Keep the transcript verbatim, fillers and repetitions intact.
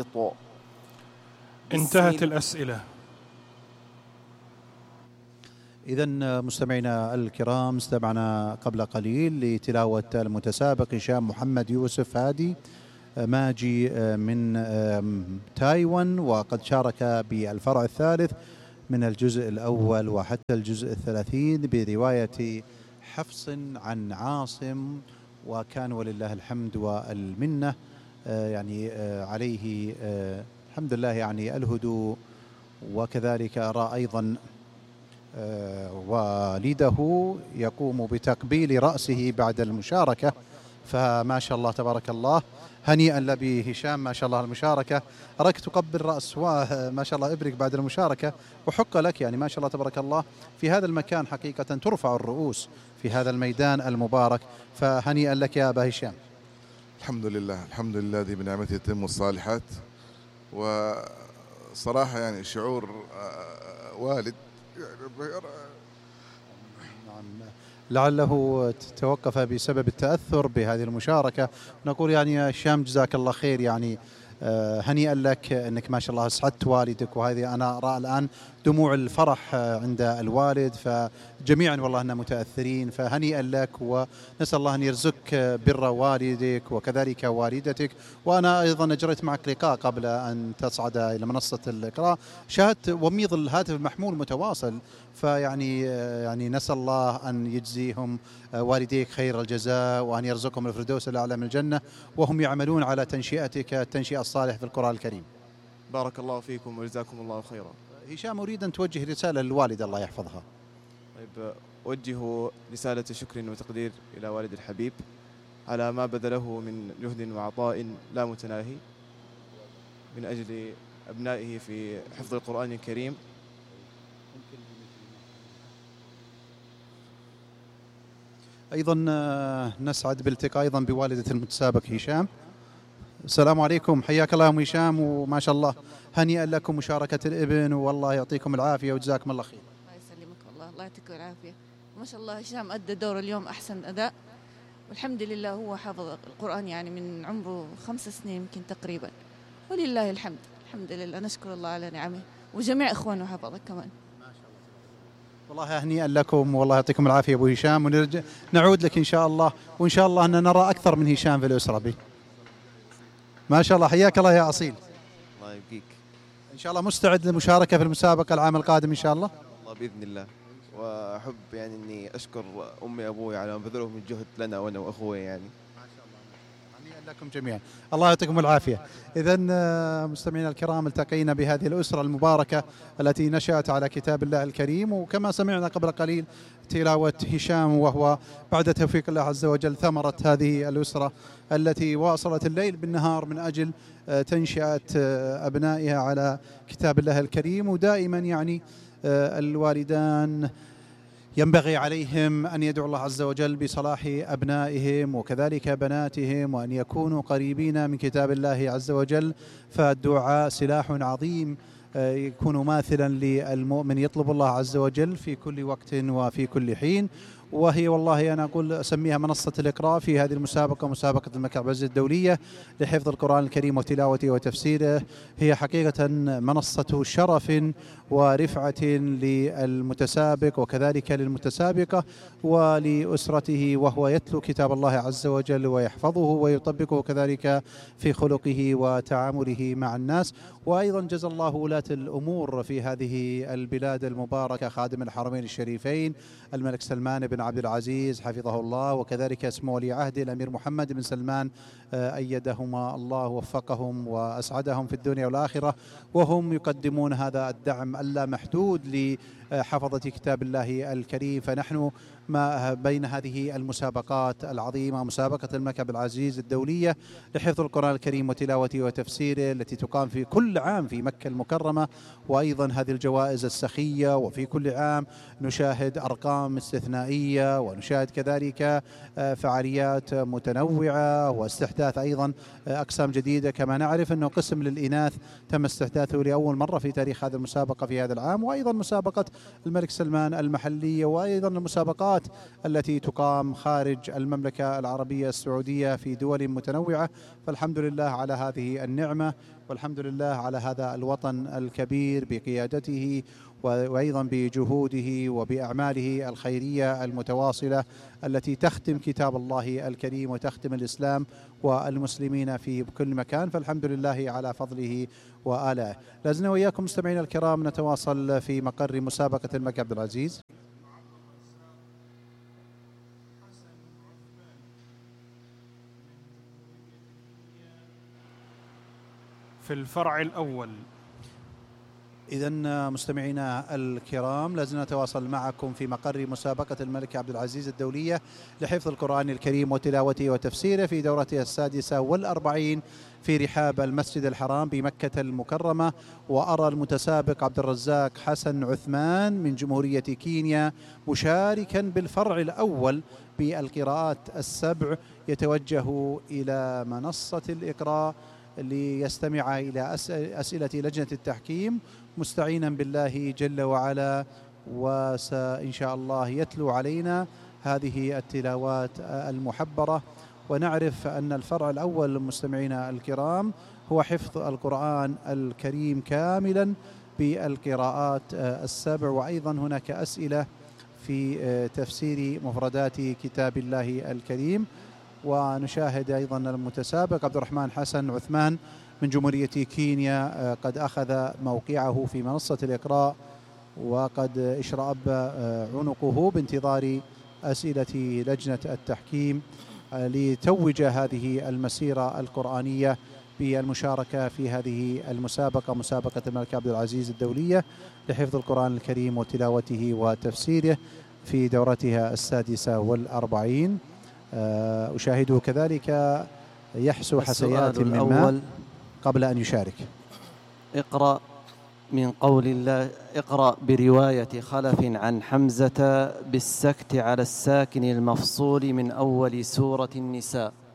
الخط. انتهت الأسئلة. إذن مستمعينا الكرام، استمعنا قبل قليل لتلاوة المتسابق هشام محمد يوسف هادي ماجي من تايوان، وقد شارك بالفرع الثالث من الجزء الأول وحتى الجزء الثلاثين برواية حفص عن عاصم، وكان ولله الحمد والمنة يعني عليه الحمد لله يعني الهدوء، وكذلك أرى أيضا والده يقوم بتقبيل رأسه بعد المشاركة، فما شاء الله تبارك الله، هنيئا لأبي هشام ما شاء الله المشاركة. أراك تقبل رأس وما شاء الله إبرك بعد المشاركة، وحق لك يعني ما شاء الله تبارك الله في هذا المكان حقيقة ترفع الرؤوس في هذا الميدان المبارك، فهنيئا لك يا أبا هشام. الحمد لله الحمد لله الذي بنعمته تتم الصالحات. وصراحة يعني شعور والد لعله توقف بسبب التأثر بهذه المشاركة. نقول يعني يا هشام جزاك الله خير، يعني هنيئا لك أنك ما شاء الله أسعدت والدك، وهذه أنا أرى الآن دموع الفرح عند الوالد، فجميعا والله أننا متأثرين، فهنيئا لك، ونسأل الله أن يرزقك بر والدك وكذلك والدتك. وأنا أيضا أجريت معك لقاء قبل أن تصعد إلى منصة الإقراء، شاهدت وميض الهاتف المحمول متواصل، فيعني يعني نسأل الله أن يجزيهم والديك خير الجزاء، وأن يرزقهم الفردوس الأعلى من الجنة، وهم يعملون على تنشئتك التنشئة الصالح في القرآن الكريم. بارك الله فيكم وجزاكم الله خيرا. هشام، أريد أن توجه رسالة للوالدة الله يحفظها. طيب، أوجه رسالة شكر وتقدير إلى والد الحبيب على ما بذله من جهد وعطاء لا متناهي من أجل أبنائه في حفظ القرآن الكريم. أيضا نسعد بالتقاء أيضا بوالدة المتسابق هشام. السلام عليكم، حياك الله أم هشام، وما شاء الله هنيئا لكم مشاركة الابن، والله يعطيكم العافية وجزاكم الله خير. الله يسلمك، والله الله يعطيك العافية. ما شاء الله هشام أدى دور اليوم أحسن أداء، والحمد لله هو حافظ القرآن يعني من عمره خمس سنين يمكن تقريبا، ولله الحمد. الحمد لله، نشكر الله على نعمه، وجميع إخوانه حفظك كمان. والله هنيئا لكم، والله يعطيكم العافية أبو هشام، ونرجع نعود لك إن شاء الله، وإن شاء الله أن نرى أكثر من هشام في الأسرة بي. ما شاء الله، حياك الله يا أصيل. الله يبقيك. إن شاء الله مستعد للمشاركة في المسابقة العام القادم إن شاء الله؟ الله بإذن الله. وأحب يعني أني أشكر أمي وأبوي على ما بذلوا من جهد لنا وأنا وأخوي يعني. لكم جميعا، الله يعطيكم العافية. إذن مستمعينا الكرام، التقينا بهذه الأسرة المباركة التي نشأت على كتاب الله الكريم، وكما سمعنا قبل قليل تلاوة هشام، وهو بعد توفيق الله عز وجل ثمرة هذه الأسرة التي واصلت الليل بالنهار من أجل تنشئة أبنائها على كتاب الله الكريم. ودائما يعني الوالدان ينبغي عليهم أن يدعوا الله عز وجل بصلاح أبنائهم وكذلك بناتهم، وأن يكونوا قريبين من كتاب الله عز وجل، فالدعاء سلاح عظيم يكون ماثلا للمؤمن يطلب الله عز وجل في كل وقت وفي كل حين. وهي والله أنا أقول أسميها منصة الإقراء في هذه المسابقة، مسابقة الملك عبد العزيز الدولية لحفظ القرآن الكريم وتلاوته وتفسيره، هي حقيقة منصة شرف ورفعة للمتسابق وكذلك للمتسابقة ولأسرته، وهو يتلو كتاب الله عز وجل ويحفظه ويطبقه كذلك في خلقه وتعامله مع الناس. وأيضا جزا الله ولاة الأمور في هذه البلاد المباركة، خادم الحرمين الشريفين الملك سلمان بن عبد العزيز حفظه الله، وكذلك اسمه ولي عهده الأمير محمد بن سلمان أيدهما الله، وفقهم وأسعدهم في الدنيا والآخرة، وهم يقدمون هذا الدعم اللامحدود لحفظة كتاب الله الكريم. فنحن ما بين هذه المسابقات العظيمة، مسابقة الملك عبد العزيز الدولية لحفظ القرآن الكريم وتلاوته وتفسيره التي تقام في كل عام في مكة المكرمة، وأيضا هذه الجوائز السخية، وفي كل عام نشاهد أرقام استثنائية، ونشاهد كذلك فعاليات متنوعة واستحداث أيضا أقسام جديدة. كما نعرف أنه قسم للإناث تم استحداثه لأول مرة في تاريخ هذه المسابقة في هذا العام، وأيضا مسابقة الملك سلمان المحلية، وأيضا المسابقات الدورات التي تقام خارج المملكة العربية السعودية في دول متنوعة. فالحمد لله على هذه النعمة، والحمد لله على هذا الوطن الكبير بقيادته وأيضا بجهوده وبأعماله الخيرية المتواصلة التي تخدم كتاب الله الكريم وتخدم الإسلام والمسلمين في كل مكان. فالحمد لله على فضله وآلائه. لازلنا وإياكم مستمعينا الكرام نتواصل في مقر مسابقة الملك عبد العزيز. في الفرع الأول. إذن مستمعينا الكرام لازلنا نتواصل معكم في مقر مسابقة الملك عبد العزيز الدولية لحفظ القرآن الكريم وتلاوته وتفسيره في دورتها السادسة والأربعين في رحاب المسجد الحرام بمكة المكرمة. وأرى المتسابق عبد الرزاق حسن عثمان من جمهورية كينيا مشاركا بالفرع الأول بالقراءات السبع يتوجه إلى منصة الإقراء ليستمع إلى أسئلة لجنة التحكيم مستعينا بالله جل وعلا، وسإن شاء الله يتلو علينا هذه التلاوات المحبرة. ونعرف أن الفرع الأول مستمعينا الكرام هو حفظ القرآن الكريم كاملا بالقراءات السبع، وأيضا هناك أسئلة في تفسير مفردات كتاب الله الكريم. ونشاهد أيضا المتسابق عبد الرحمن حسن عثمان من جمهورية كينيا قد أخذ موقعه في منصة الإقراء وقد اشرأب عنقه بانتظار أسئلة لجنة التحكيم لتوج هذه المسيرة القرآنية بالمشاركة في هذه المسابقة، مسابقة الملك عبد العزيز الدولية لحفظ القرآن الكريم وتلاوته وتفسيره في دورتها السادسة والأربعين. أشاهده كذلك يحسو حسيات من ماء قبل أن يشارك. اقرأ من قول الله، اقرأ برواية خلف عن حمزة بالسكت على الساكن المفصول من أول سورة النساء.